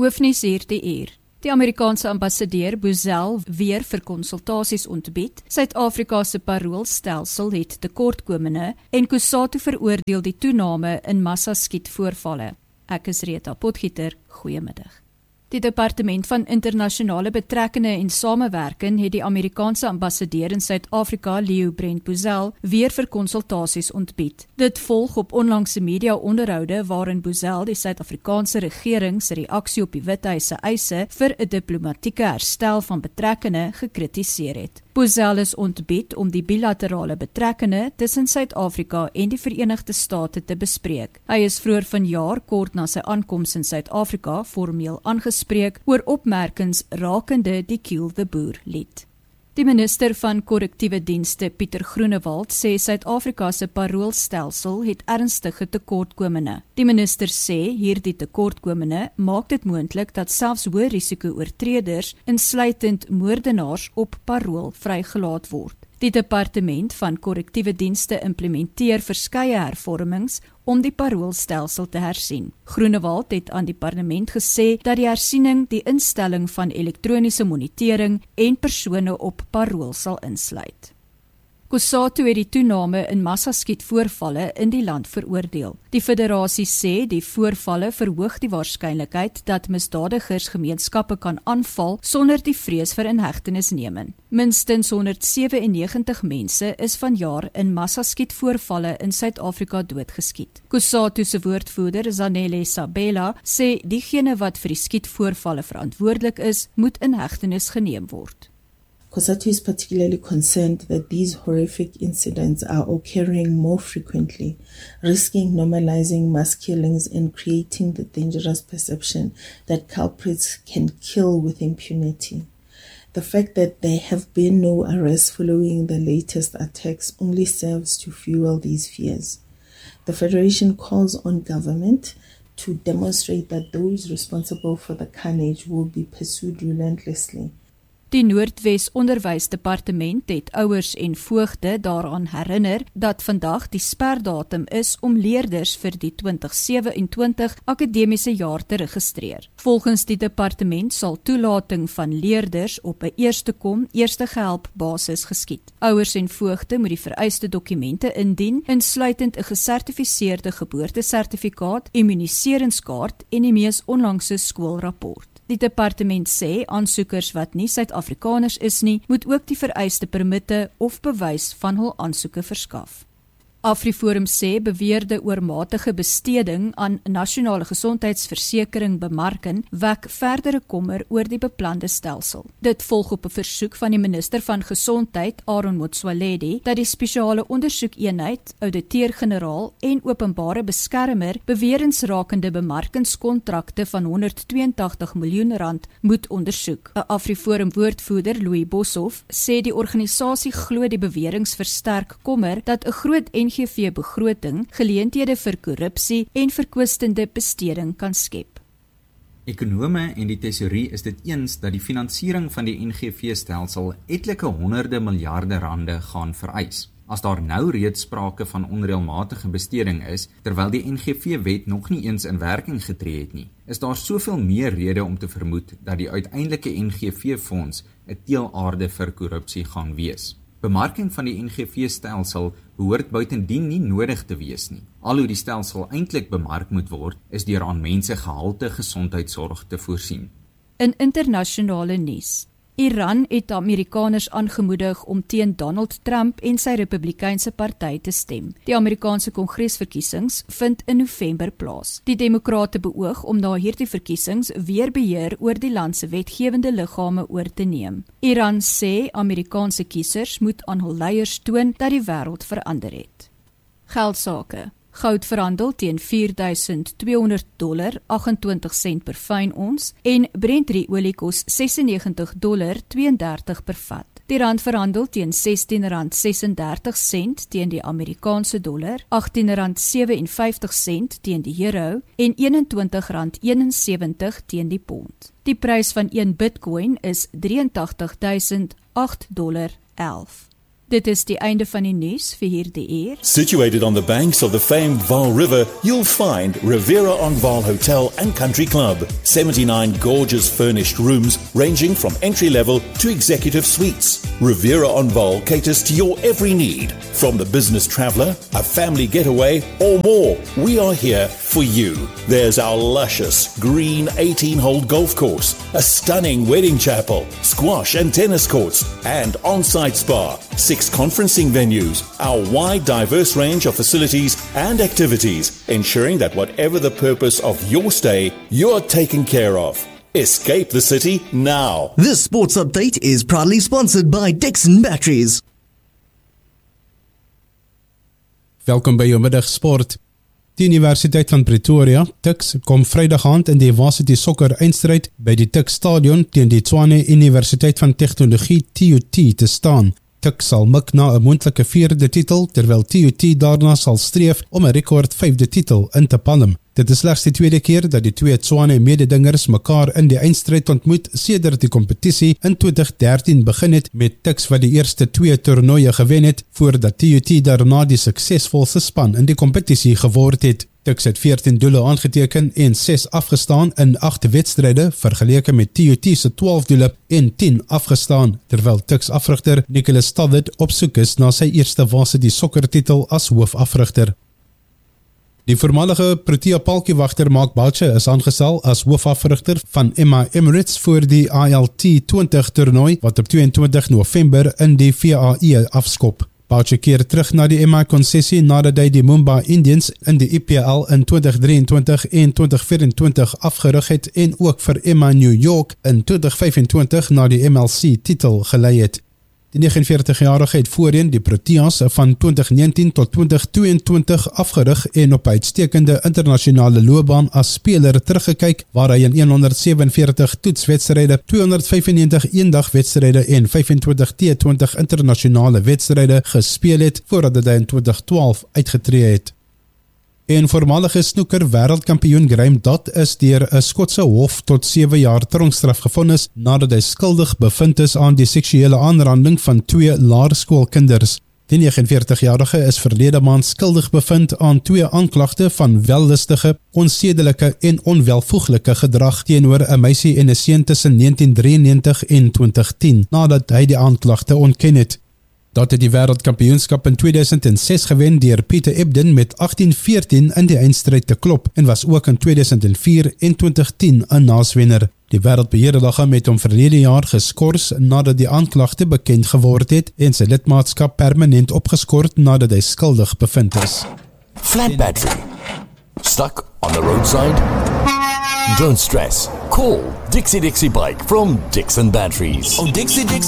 Hoofnuus hierdie uur. Die Amerikaanse ambassadeur Bozell weer vir konsultasies ontbied. Suid-Afrika se paroolstelsel het tekortkominge en Kusatu veroordeel die toename in massaskietvoorvalle. Ek is Rita Potgieter, goeiemiddag. Die Departement van Internasionale Betrekkinge en Samewerking het die Amerikaanse ambassadeur in Suid-Afrika, Leo Brent Bozell, weer vir konsultasies ontbied. Dit volg op onlangse media-onderhoude waarin Bozell die Suid-Afrikaanse regering se reaksie op die Withuis se eise vir 'n diplomatieke herstel van betrekkinge gekritiseer het. Bozell is ontbied om die bilaterale betrekkinge tussen Suid-Afrika en die Verenigde State te bespreek. Hy is vroeër vanjaar kort na sy aankoms in Suid-Afrika formeel aangespreek oor opmerkings rakende die Kill the Boer lied. Die minister van korrektiewe dienste, Pieter Groenewald, sê Suid-Afrika se paroolstelsel het ernstige tekortkominge. Die minister sê hierdie tekortkominge maak dit moontlik dat selfs hoë risiko oortreders, insluitend moordenaars, op parool vrygelaat word. Die departement van korrektiewe dienste implementeer verskeie hervormings om die paroolstelsel te hersien. Groenewald het aan die parlement gesê dat die hersiening die instelling van elektroniese monitering en persone op parool sal insluit. Kusatu het die toename in massaskietvoorvalle in die land veroordeel. Die federasie sê die voorvalle verhoog die waarskynlikheid dat misdadigers gemeenskappe kan aanval sonder die vrees vir inhegtenisneming. Minstens 197 mense is vanjaar in massaskietvoorvalle in Suid-Afrika doodgeskiet. Kusatu se woordvoerder, Zanele Sabela, sê diegene wat vir die skietvoorvalle verantwoordelik is, moet in hegtenis geneem word. Kusatu is particularly concerned that these horrific incidents are occurring more frequently, risking normalizing mass killings and creating the dangerous perception that culprits can kill with impunity. The fact that there have been no arrests following the latest attacks only serves to fuel these fears. The Federation calls on government to demonstrate that those responsible for the carnage will be pursued relentlessly. Die Noordwes Onderwysdepartement het ouers en voogde daaraan herinner dat vandag die sperdatum is om leerders vir die 2027 akademiese jaar te registreer. Volgens die departement sal toelating van leerders op 'n eerste kom, eerste gehelp basis geskied. Ouers en voogde moet die vereiste dokumente indien, insluitend 'n gesertifiseerde geboortesertifikaat, immuniseringskaart en die mees onlangse skoolrapport. Die departement sê aansoekers wat nie Suid-Afrikaners is nie, moet ook die vereiste permitte of bewys van hul aansoeke verskaf. AfriForum sê beweerde oormatige besteding aan nasionale gesondheidsversekering bemarking wek verdere kommer oor die beplande stelsel. Dit volg op 'n versoek van die minister van Gesondheid, Aaron Motsoaledi, dat die spesiale ondersoekeenheid, ouditeur-generaal en openbare beskermer bewerings rakende bemarkingskontrakte van R182 miljoen moet ondersoek. 'n AfriForum woordvoerder, Louis Boshoff, sê die organisasie glo die bewerings versterk kommer dat 'n groot NGV-begroting geleenthede vir korrupsie en verkwistende besteding kan skep. Ekonome en die tesourie is dit eens dat die finansiering van die NGV-stelsel etlike honderde miljarde rande gaan vereis. As daar nou reeds sprake van onreëlmatige besteding is, terwyl die NGV-wet nog nie eens in werking getree het nie, is daar soveel meer rede om te vermoed dat die uiteindelike NGV-fonds 'n teelaarde vir korrupsie gaan wees. Bemarking van die NGV-stelsel behoort buitendien nie nodig te wees nie. Al hoe die stelsel eintlik bemark moet word, is deur aan mense gehalte gesondheidsorg te voorsien. In internasionale nuus. Iran het Amerikaners aangemoedig om teen Donald Trump en sy Republikeinse party te stem. Die Amerikaanse Kongresverkiesings vind in November plaas. Die Demokrate beoog om na hierdie verkiesings weer beheer oor die land se wetgewende liggame oor te neem. Iran sê Amerikaanse kiesers moet aan hul leiers toon dat die wêreld verander het. Geldsake. Goud verhandel teen $4,200, 28 sent per fyn ons, en Brent-olie kos $96,32 per vat. Die rand verhandel teen R16,36 teen die Amerikaanse dollar, R18,57 teen die euro en R21,71 teen die pond. Die prys van 1 Bitcoin is $83,008,11. Dit is die einde van die nuus vir hierdie uur. Situated on the banks of the famed Vaal River, you'll find Riviera on Vaal Hotel and Country Club. 79 gorgeous furnished rooms ranging from entry level to executive suites. Riviera on Vaal caters to your every need. From the business traveller, a family getaway or more, we are here for you. There's our luscious green 18-hole golf course, a stunning wedding chapel, squash and tennis courts, and on-site spa. 6 conferencing venues, our wide diverse range of facilities and activities, ensuring that whatever the purpose of your stay, you're taken care of. Escape the city now. This sports update is proudly sponsored by Dixon Batteries. Welkom by jou middagsport. Die Universiteit van Pretoria, Tuks, kom Vrydag aand in die Varsity Sokker eindstryd by die Tuks Stadion teen die Tshwane Universiteit van Tegnologie TUT te staan. Tuks sal mik na 'n moontlike 4de titel, terwyl TUT daarna sal streef om 'n rekord 5de titel in te palm. Dit is slegs die tweede keer dat die twee Tshwane mededingers mekaar in die eindstryd ontmoet sedert die kompetisie in 2013 begin het, met Tuks wat die eerste 2 toernooie gewen het, voordat TUT daarna die suksesvolste span in die kompetisie geword het. Tuks het 14 doele aangeteken en 6 afgestaan in 8 wedstryde, vergeleke met TUT se 12 doele en 10 afgestaan, terwyl Tuks afrigter Nicholas Stoddard op soek is na sy eerste Varsity sokkertitel as hoofafrigter. Die voormalige Protea paltjiewagter Mark Boucher is aangestel as hoofafrigter van Emma Emirates voor die ILT 20 toernooi wat op 22 November in die VAE afskop. Boucher keer terug na die Emma konsessie nadat hy die Mumbai Indians in die IPL in 2023 en 2024 afgerig het en ook vir Emma New York in 2025 na die MLC titel gelei het. Die 49-jarige het voorheen die Proteas van 2019 tot 2022 afgerig en op uitstekende internasionale loopbaan as speler teruggekyk, waar hy in 147 toetswedstryde, 295 eendagwedstryde en 25 T20 internasionale wedstryde gespeel het, voordat hy in 2012 uitgetree het. En voormalige snoeker wêreldkampioen Graham Dodd is deur 'n Skotse hof tot 7 jaar tronkstraf gevonnis nadat hy skuldig bevind is aan die seksuele aanranding van 2 laerskoolkinders. Die 49-jarige is verlede maand skuldig bevind aan 2 aanklagte van wellustige, onsedelike en onwelvoeglike gedrag teenoor 'n meisie en 'n seun tussen 1993 en 2010, nadat hy die aanklagte ontken het. Dat het die wêreldkampioenskap in 2006 gewen deur Peter Ebden met 18-14 in die eindstryd te klop en was ook in 2004 en 2010 'n naaswenner. Die wêreldbeheerliggaam het hom verlede jaar geskort nadat die aanklagte bekend geword het en sy lidmaatskap permanent opgeskort nadat hy skuldig bevind is. Flat battery. Stuck on the roadside? Don't stress. Call Dixie Bike from Dixon Batteries. Oh, Dixie